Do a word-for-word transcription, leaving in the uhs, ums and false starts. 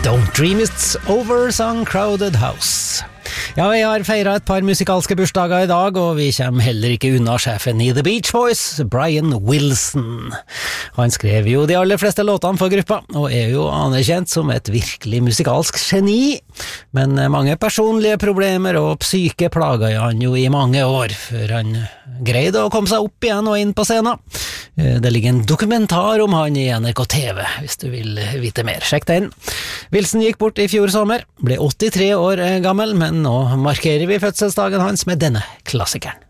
Don't Dream It's Over, sang Crowded House. Ja, vi har feiret et par musikalske bursdager i dag, og vi kommer heller ikke unna sjefen i The Beach Boys, Brian Wilson. Han skrev jo de aller fleste låtene for gruppa, og er jo anerkjent som et virkelig musikalsk geni. Men mange personlige problemer og psyke plaget han jo i mange år, før han greide å komme seg opp igjen og inn på scenen. Det ligger en dokumentar om han i N R K T V, hvis du vil vite mer. Sjekk den. Wilson gikk bort i fjor sommer, ble åttitre år gammel, men nå markerer vi fødselsdagen hans med denne klassikeren.